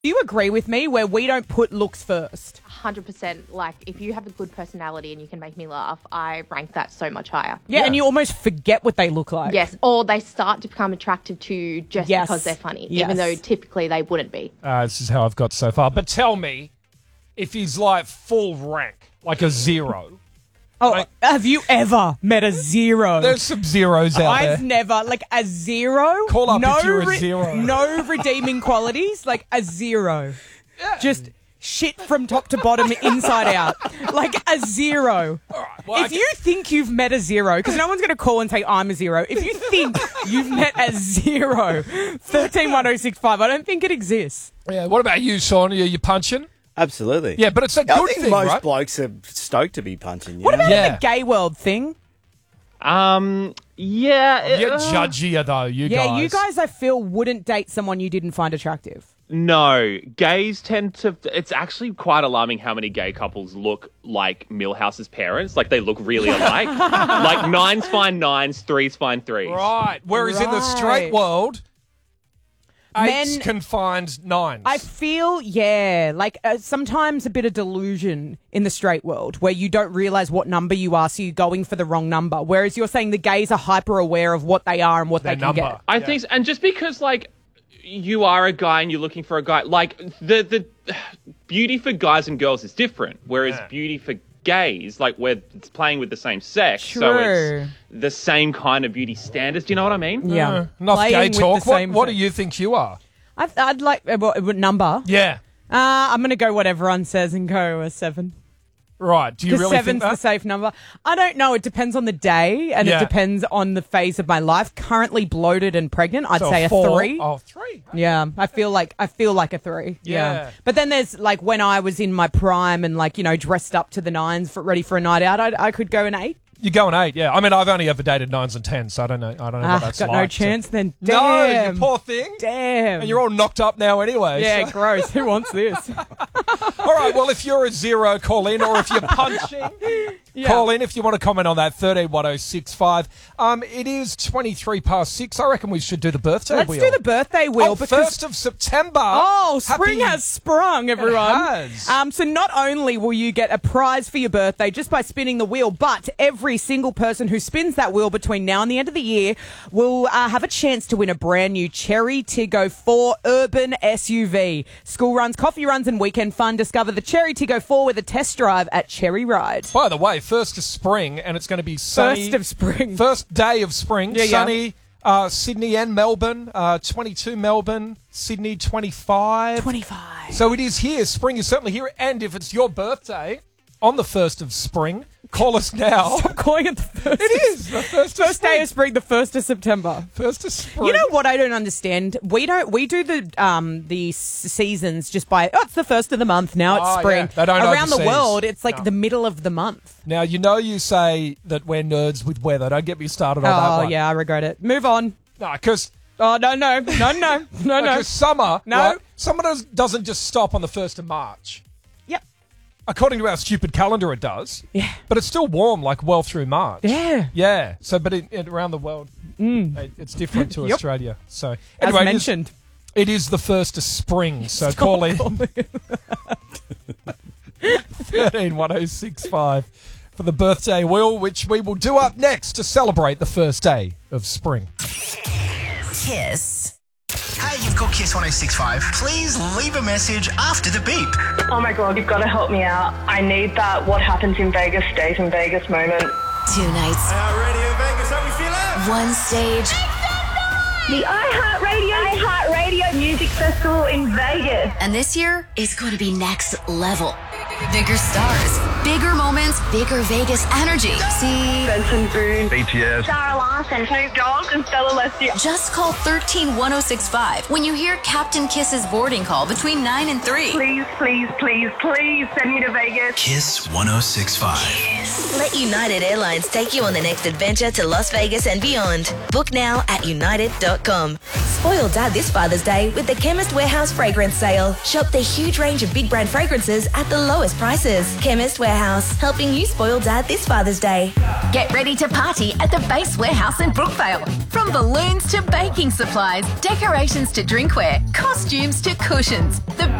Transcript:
Do you agree with me where we don't put looks first? 100%. Like, if you have a good personality and you can make me laugh, I rank that so much higher. Yeah, and you almost forget what they look like. Yes, or they start to become attractive to you just because they're funny, even though typically they wouldn't be. This is how I've got so far. But tell me, if he's like full rank, like a 0. Oh, have you ever met a 0? There's some zeros out there. I've never, like a 0. Call up if you're a 0. No redeeming qualities, like a 0. Yeah. Just shit from top to bottom, inside out. Like a 0. All right, well, if you think you've met a 0, because no one's going to call and say I'm a 0. If you think you've met a 0, 131065, I don't think it exists. Yeah. What about you, Sean? Are you punching? Absolutely. Yeah, but it's a good thing, most right? blokes are stoked to be punching. What about the gay world thing? Yeah. You're judgier, though, you guys. Yeah, you guys, I feel, wouldn't date someone you didn't find attractive. No, gays tend to... It's actually quite alarming how many gay couples look like Milhouse's parents. Like, they look really alike. Like, 9's fine 9s, 3's fine 3s. Right. Whereas in the straight world... 8's can find 9s. I feel, like sometimes a bit of delusion in the straight world where you don't realise what number you are, so you're going for the wrong number. Whereas you're saying the gays are hyper aware of what they are and what they can get. I think, and just because, like, you are a guy and you're looking for a guy, like, the beauty for guys and girls is different. Whereas beauty for gays, like, it's playing with the same sex. True. So it's the same kind of beauty standards. Do you know what I mean? Yeah. Enough Playing gay with talk. the same What do sex. you think you are? I'd like what number? Yeah. I'm going to go what everyone says and go a 7. Right. Do you really think 7's that? the safe number. I don't know. It depends on the day and it depends on the phase of my life. Currently bloated and pregnant, I'd say a 3. Oh, 3. Yeah, I feel like a 3. Yeah. But then there's like when I was in my prime and like, you know, dressed up to the nines ready for a night out, I could go an 8. You go an 8, yeah. I mean, I've only ever dated 9s and 10s, so I don't know what that's got like. no chance then. Damn. No, you poor thing. Damn. And you're all knocked up now anyway. Yeah, so. gross. Who wants this? All right, well, if you're a 0, call in, or if you're punching, call in if you want to comment on that, 131065. It is 23 past 6. I reckon we should do the birthday wheel. Let's do the birthday wheel. because 1st of September. Oh, spring has sprung, everyone. It has. So not only will you get a prize for your birthday just by spinning the wheel, but every single person who spins that wheel between now and the end of the year will have a chance to win a brand new Cherry Tiggo 4 Urban SUV. School runs, coffee runs and weekend fun. Discover the Cherry Tiggo 4 with a test drive at Cherry Ride. By the way, 1st of spring, and it's going to be sunny. 1st of spring. First day of spring, Yeah, sunny. Sydney and Melbourne, 22 Melbourne, Sydney 25. 25. So it is here. Spring is certainly here. And if it's your birthday on the 1st of spring, call us now. Stop calling it the 1st. It is the 1st of First day of spring, the 1st of September. 1st of spring. You know what I don't understand? We do the seasons just by it's the 1st of the month now. It's spring. Yeah. They don't Around the overseas. world, it's like the middle of the month. Now, you say that we're nerds with weather. Don't get me started on that one. Oh yeah, I regret it. Move on. No, because... Oh no. Because summer... No. Right, summer doesn't just stop on the 1st of March. Yep. According to our stupid calendar, it does. Yeah. But it's still warm, like, well through March. Yeah. Yeah. So, but around the world, it's different to Yep. Australia. So, As anyway, mentioned. it is the 1st of spring, so call in. 131065 for the birthday wheel, which we will do up next to celebrate the first day of spring. Kiss. Hey, you've got Kiss 1065. Please leave a message after the beep. Oh my God, you've got to help me out. I need that what happens in Vegas stays in Vegas moment. 2 nights. Radio Vegas, how we feeling? 1 stage. The iHeartRadio Music Festival in Vegas. And this year is going to be next level. Bigger stars, bigger moments, bigger Vegas energy. See Benson Boone, BTS, Sarah Larson, Snoop Dogg, and Stella Leslie. Just call 131065 when you hear Captain Kiss's boarding call between 9 and 3. Please send me to Vegas. Kiss 1065. Let United Airlines take you on the next adventure to Las Vegas and beyond. Book now at united.com. Spoil Dad this Father's Day with the Chemist Warehouse Fragrance Sale. Shop the huge range of big brand fragrances at the lowest prices. Chemist Warehouse, helping you spoil Dad this Father's Day. Get ready to party at the Base Warehouse in Brookvale. From balloons to baking supplies, decorations to drinkware, costumes to cushions. The